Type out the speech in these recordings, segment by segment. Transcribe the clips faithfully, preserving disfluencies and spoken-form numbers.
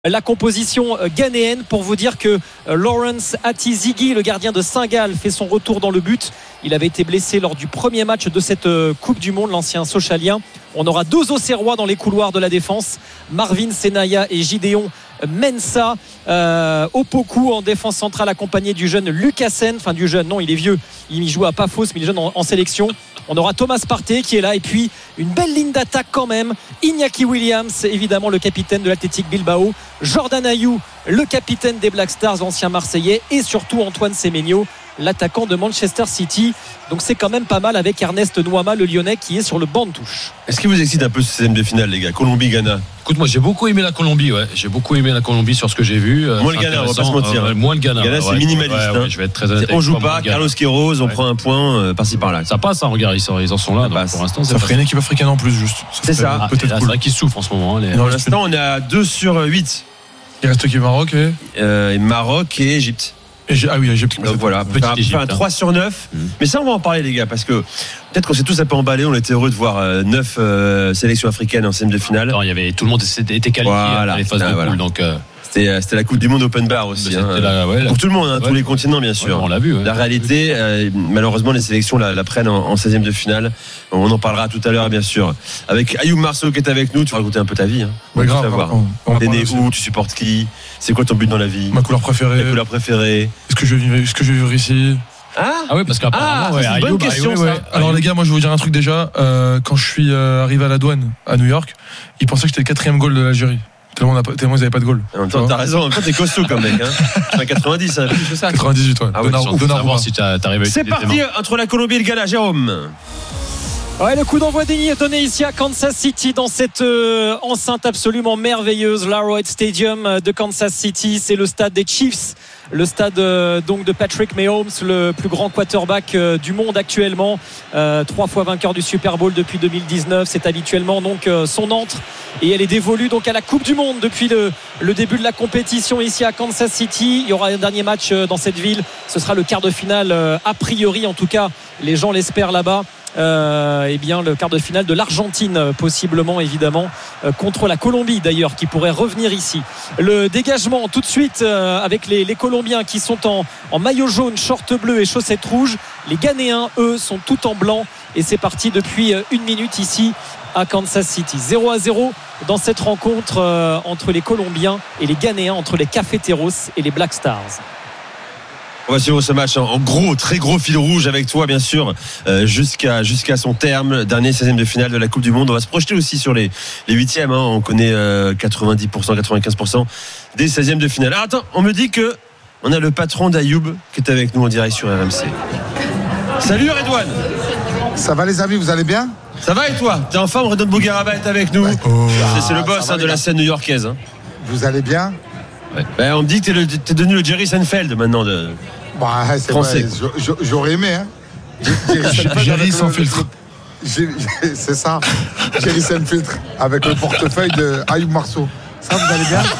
La composition ghanéenne pour vous dire que Lawrence Atizigi, le gardien de Saint-Gall, fait son retour dans le but. Il avait été blessé lors du premier match de cette Coupe du Monde, l'ancien Sochalien. On aura deux Auxerrois dans les couloirs de la défense, Marvin Senaya et Gideon Mensah. euh, Opoku en défense centrale accompagné du jeune Lucassen, enfin du jeune, non il est vieux, il joue à Pafos mais il est jeune en, en sélection. On aura Thomas Partey qui est là et puis une belle ligne d'attaque quand même, Iñaki Williams évidemment le capitaine de l'Athletic Bilbao, Jordan Ayew le capitaine des Black Stars, l'ancien Marseillais, et surtout Antoine Semenyo, l'attaquant de Manchester City. Donc c'est quand même pas mal avec Ernest Nouama, le Lyonnais, qui est sur le banc de touche. Est-ce qu'il vous excite un peu ce seizième de finale, les gars? Colombie-Ghana. Écoute, moi j'ai beaucoup aimé la Colombie, ouais. J'ai beaucoup aimé la Colombie sur ce que j'ai vu. Moins le Ghana, on va pas se mentir. Euh, moins le Ghana. Ghana, ouais, c'est ouais, minimaliste. Ouais, ouais, hein. je vais être très honnête. On joue toi, pas, Carlos Queiroz, on ouais. prend un point euh, par-ci par-là. Ça passe, hein, regarde, ils, sont, ils en sont là. Donc pour l'instant, ça ferait une équipe africaine en plus, juste. Ça c'est ça. Ah, peut-être là, cool. C'est vrai qu'ils souffrent en ce moment. Hein, les... Pour l'instant, on est à deux sur huit. Il reste qui, Maroc et... Euh, et Maroc et Égypte. Ah oui, Égypte. Donc voilà, on fait un, un trois sur neuf. Mmh. Mais ça, on va en parler, les gars, parce que peut-être qu'on s'est tous un peu emballés. On était heureux de voir euh, neuf euh, sélections africaines en seizième de finale. Non, il y avait, tout le monde était qualifié voilà, dans les phases ah, de voilà. poule. Donc, euh... c'était, c'était la Coupe du Monde Open Bar aussi. Hein, la, ouais, pour la... tout le monde, hein, ouais. tous les continents, bien sûr. Ouais, on l'a vu. Ouais. La réalité, euh, malheureusement, les sélections la, la prennent en, en seizième de finale. On en parlera tout à l'heure, bien sûr. Avec Ayoub Marceau qui est avec nous. Tu vas raconter un peu ta vie. Hein. Ouais, grave. On, on T'es né où? Tu supportes qui? C'est quoi ton but dans la vie? Ma couleur préférée. Ta couleur préférée? Est-ce que je vais vivre, est-ce que je vais vivre ici? Ah, ah oui, parce qu'apparemment, ah, ouais, c'est une Ayoub, bonne question. Ayoub, ça. ouais. Alors les gars, moi je vais vous dire un truc déjà. Euh, quand je suis euh, arrivé à la douane à New York, ils pensaient que j'étais le quatrième goal de l'Algérie. Tellement, on a, tellement ils n'avaient pas de goal. En même temps, t'as raison. En même temps, t'es costaud comme mec. Hein. Un quatre-vingt-dix, hein, plus que ça. quatre-vingt-dix-huit, ouais. Ah ouais, Donar- Donnarumma. Si t'arrives C'est parti entre la Colombie et le Ghana, Jérôme. Ouais, le coup d'envoi est donné ici à Kansas City dans cette euh, enceinte absolument merveilleuse, l'Arrowhead Stadium de Kansas City. C'est le stade des Chiefs, le stade euh, donc de Patrick Mahomes, le plus grand quarterback euh, du monde actuellement, euh, trois fois vainqueur du Super Bowl depuis deux mille dix-neuf. C'est habituellement donc euh, son antre et elle est dévolue donc à la Coupe du Monde depuis le, le début de la compétition ici à Kansas City. Il y aura un dernier match euh, dans cette ville. Ce sera le quart de finale euh, a priori, en tout cas les gens l'espèrent là-bas. Euh, eh bien le quart de finale de l'Argentine possiblement évidemment euh, contre la Colombie d'ailleurs qui pourrait revenir ici. Le dégagement tout de suite euh, avec les, les Colombiens qui sont en, en maillot jaune, short bleu et chaussettes rouges. Les Ghanéens eux sont tout en blanc et c'est parti depuis euh, une minute ici à Kansas City. zéro à zéro dans cette rencontre euh, entre les Colombiens et les Ghanéens, entre les Cafeteros et les Black Stars. On va suivre ce match en gros, très gros fil rouge avec toi, bien sûr, euh, jusqu'à, jusqu'à son terme, dernier seizième de finale de la Coupe du Monde. On va se projeter aussi sur les, les huitièmes. Hein. On connaît euh, quatre-vingt-dix pour cent, quatre-vingt-quinze pour cent des seizièmes de finale. Alors, attends, on me dit que on a le patron d'Ayoub qui est avec nous en direct sur R M C. Salut Redouane. Ça va les amis, vous allez bien? Ça va et toi? T'es en forme? Redouane Bougueraba est avec nous. Oh. c'est, c'est le boss hein, de la scène new-yorkaise. Hein. Vous allez bien? Ouais. Ben, on me dit que t'es, le, t'es devenu le Jerry Seinfeld maintenant de... Bah, c'est français. Vrai, j'aurais aimé, hein. Jerry sans filtre. C'est ça. Jerry sans filtre avec le portefeuille de Ayoub Marceau. Ça, vous allez bien?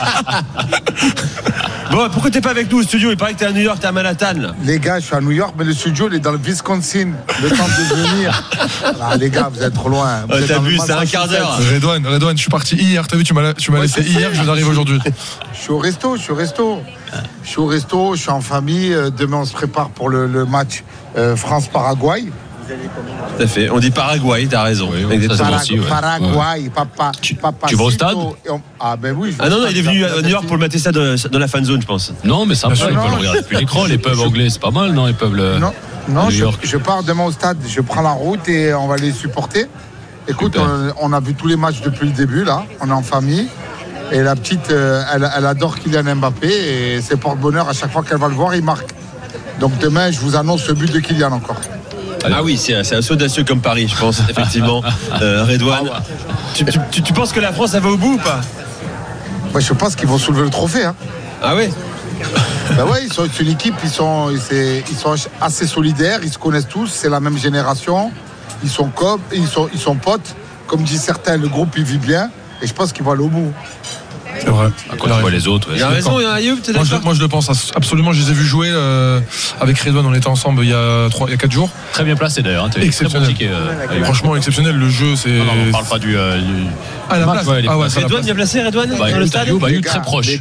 Bon, pourquoi t'es pas avec nous au studio? Il paraît que t'es à New York, t'es à Manhattan là. Les gars, je suis à New York, mais le studio il est dans le Wisconsin. Le temps de venir. Ah, les gars, vous êtes trop loin. Vous oh, êtes t'as vu, c'est un quart d'heure. Redouane, Redouane, je suis parti hier. T'as vu, tu m'as, tu m'as ouais, laissé hier, je viens d'arriver aujourd'hui. Je suis au resto, je suis au resto. Je suis au resto, je suis en famille. Demain, on se prépare pour le, le match euh, France-Paraguay. Tout à fait. On dit Paraguay, t'as raison. Oui, oui, ça, Parag- aussi, ouais. Paraguay, papa. Tu, papa tu vas au stade? on... Ah ben oui. Ah non, non, il est venu à New York pour le mater ça de, dans la fan zone, je pense. Non, mais ça va, ils peuvent non, le regarder depuis l'écran. Les pubs je... anglais, c'est pas mal, non? Les pubs le... Non, non je, York. je pars demain au stade, je prends la route et on va les supporter. Écoute, on, on a vu tous les matchs depuis le début, là. On est en famille. Et la petite, euh, elle, elle adore Kylian Mbappé et c'est porte-bonheur à chaque fois qu'elle va le voir, il marque. Donc demain, je vous annonce le but de Kylian encore. Ah oui, c'est, c'est assez audacieux comme Paris, je pense, effectivement. Euh, Redouane, ah ouais. tu, tu, tu, tu penses que la France, ça va au bout ou pas? Ouais, je pense qu'ils vont soulever le trophée. Hein. Ah oui. Ben ouais, ils sont une équipe, ils sont, ils sont assez solidaires, ils se connaissent tous, c'est la même génération. Ils sont copes, ils sont, ils sont potes. Comme disent certains, le groupe, il vit bien. Et je pense qu'ils vont aller au bout. C'est vrai. Quand tu vois les autres. Il a raison, Ayoub, t'es moi, je, d'accord? moi je le pense absolument. Je les ai vus jouer euh, avec Redouane. On était ensemble il y a trois, il y a quatre jours. Très bien placé d'ailleurs. Hein, exceptionnel. Très bon ticket, euh, Ayoub. Franchement exceptionnel. Le jeu, c'est. Non, non, on parle pas du. Euh, du... Ah, la place. Ouais, Ah ouais, Redouane bien placé, Redouane bah, dans le stade. Ayoub, Ayoub très proche.